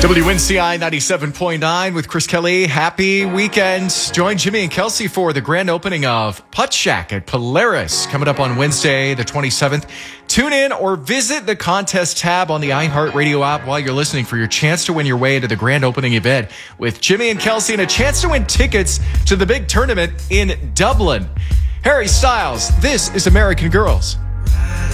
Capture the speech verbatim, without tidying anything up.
W N C I ninety-seven point nine with Chris Kelly. Happy weekend. Join Jimmy and Kelsey for the grand opening of Putt Shack at Polaris coming up on Wednesday, the twenty-seventh. Tune in or visit the contest tab on the iHeartRadio app while you're listening for your chance to win your way to the grand opening event with Jimmy and Kelsey and a chance to win tickets to the big tournament in Dublin. Harry Styles, this is American Girls.